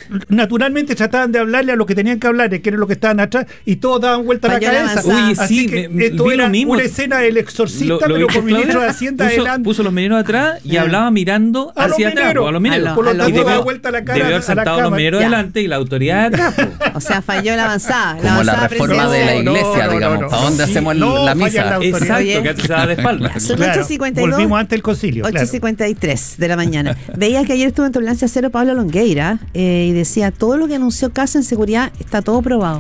naturalmente trataban de hablarle a los que tenían que hablar, que era lo que estaban atrás, y todos daban vuelta a la cabeza. Uy, así sí, que esto era una escena del Exorcista, pero con ministro de Hacienda adelante. Puso los mineros atrás y hablaba mirando hacia atrás, a los mineros. Por lo tanto, debió vuelta a la cara, debió haber sentado a los mineros delante y la autoridad atrás. O sea, falló la avanzada. Como la reforma de la iglesia, digamos. ¿Para dónde hacemos la misa? Exacto, que antes se daba de espaldas. Son 8:52. Volvimos antes del concilio. 8:53 de la mañana. Veía que ayer estuvo en Tolerancia Cero Pablo Longueira y decía, todo lo que anunció Casa en seguridad está todo aprobado.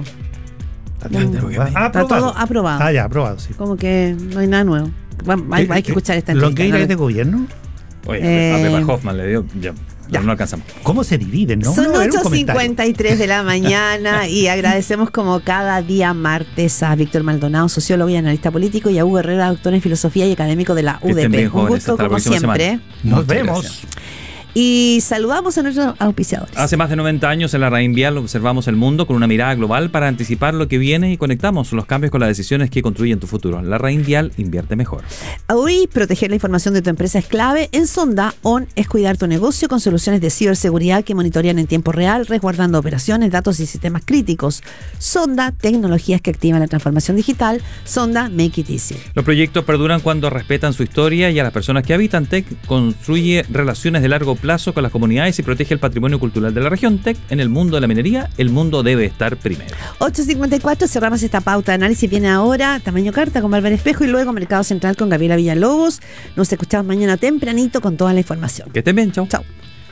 Está todo aprobado. Ah, ya, aprobado, sí. Como que no hay nada nuevo. Hay que escuchar esta entrevista. ¿Longueira es de gobierno? Oye, a Pepa Hoffman le dio... Ya no alcanzamos. ¿Cómo se dividen, no? Son 8:53 de la mañana y agradecemos como cada día martes a Víctor Maldonado, sociólogo y analista político, y a Hugo Herrera, doctor en filosofía y académico de la UDP. Un gusto como siempre. Nos vemos. Gracias. Y saludamos a nuestros auspiciadores. Hace más de 90 años en la RAI Vial observamos el mundo con una mirada global para anticipar lo que viene y conectamos los cambios con las decisiones que construyen tu futuro. La RAI Vial invierte mejor. Hoy, proteger la información de tu empresa es clave. En Sonda, ON es cuidar tu negocio con soluciones de ciberseguridad que monitorean en tiempo real, resguardando operaciones, datos y sistemas críticos. Sonda, tecnologías que activan la transformación digital. Sonda, make it easy. Los proyectos perduran cuando respetan su historia y a las personas que habitan. TEC construye relaciones de largo plazo con las comunidades y protege el patrimonio cultural de la región. TEC, en el mundo de la minería, el mundo debe estar primero. 8:54, cerramos esta pauta de análisis. Viene ahora Tamaño Carta con Bárbara Espejo y luego Mercado Central con Gabriela Villalobos. Nos escuchamos mañana tempranito con toda la información. Que estén bien, chau. Chau.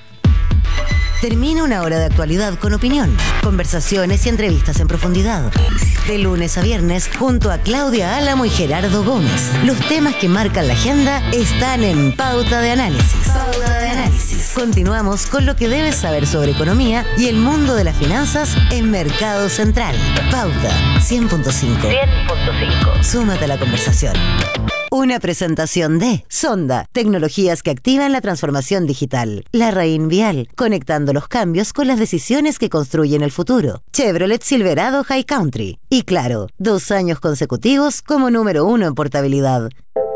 Termina una hora de actualidad con opinión, conversaciones y entrevistas en profundidad. De lunes a viernes, junto a Claudia Álamo y Gerardo Gómez. Los temas que marcan la agenda están en Pauta de Análisis. Pauta de Análisis. Continuamos con lo que debes saber sobre economía y el mundo de las finanzas en Mercado Central. Pauta 100.5. Súmate a la conversación. Una presentación de Sonda, tecnologías que activan la transformación digital. La RAI Vial, conectando los cambios con las decisiones que construyen el futuro. Chevrolet Silverado High Country. Y claro, 2 años consecutivos como número 1 en portabilidad.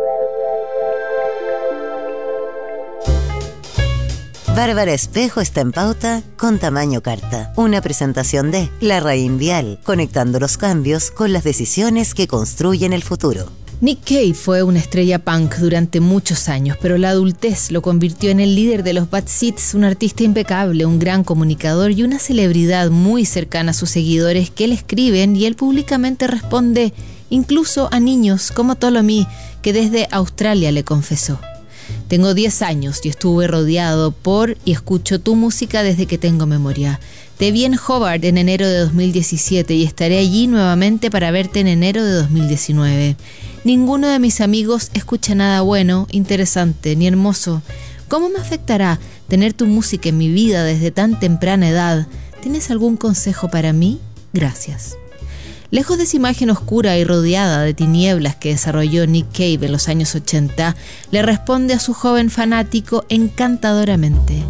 Bárbara Espejo está en Pauta con Tamaño Carta. Una presentación de La RAI Vial, conectando los cambios con las decisiones que construyen el futuro. Nick Cave fue una estrella punk durante muchos años, pero la adultez lo convirtió en el líder de los Bad Seeds, un artista impecable, un gran comunicador y una celebridad muy cercana a sus seguidores que le escriben y él públicamente responde, incluso a niños como Ptolemy, que desde Australia le confesó. Tengo 10 años y estuve rodeado por y escucho tu música desde que tengo memoria. Te vi en Hobart en enero de 2017 y estaré allí nuevamente para verte en enero de 2019. Ninguno de mis amigos escucha nada bueno, interesante ni hermoso. ¿Cómo me afectará tener tu música en mi vida desde tan temprana edad? ¿Tienes algún consejo para mí? Gracias. Lejos de esa imagen oscura y rodeada de tinieblas que desarrolló Nick Cave en los años 80, le responde a su joven fanático encantadoramente.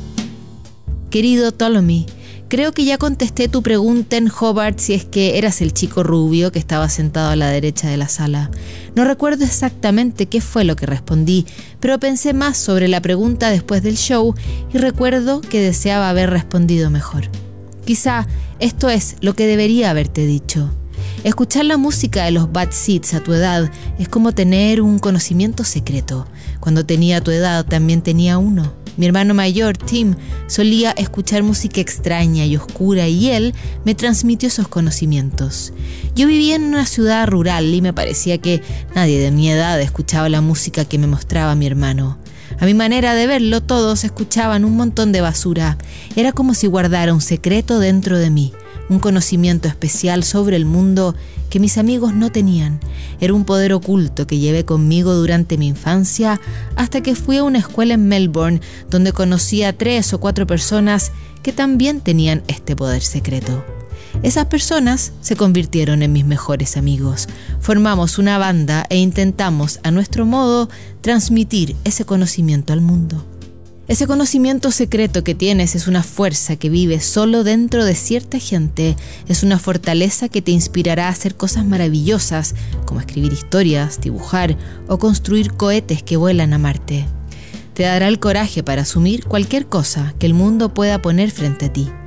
Querido Ptolemy, creo que ya contesté tu pregunta en Hobart si es que eras el chico rubio que estaba sentado a la derecha de la sala. No recuerdo exactamente qué fue lo que respondí, pero pensé más sobre la pregunta después del show y recuerdo que deseaba haber respondido mejor. Quizá esto es lo que debería haberte dicho. Escuchar la música de los Bad Seeds a tu edad es como tener un conocimiento secreto. Cuando tenía tu edad también tenía uno. Mi hermano mayor, Tim, solía escuchar música extraña y oscura y él me transmitió esos conocimientos. Yo vivía en una ciudad rural y me parecía que nadie de mi edad escuchaba la música que me mostraba mi hermano. A mi manera de verlo, todos escuchaban un montón de basura. Era como si guardara un secreto dentro de mí, un conocimiento especial sobre el mundo que mis amigos no tenían. Era un poder oculto que llevé conmigo durante mi infancia hasta que fui a una escuela en Melbourne donde conocí a 3 o 4 personas que también tenían este poder secreto. Esas personas se convirtieron en mis mejores amigos. Formamos una banda e intentamos, a nuestro modo, transmitir ese conocimiento al mundo. Ese conocimiento secreto que tienes es una fuerza que vive solo dentro de cierta gente. Es una fortaleza que te inspirará a hacer cosas maravillosas, como escribir historias, dibujar o construir cohetes que vuelan a Marte. Te dará el coraje para asumir cualquier cosa que el mundo pueda poner frente a ti.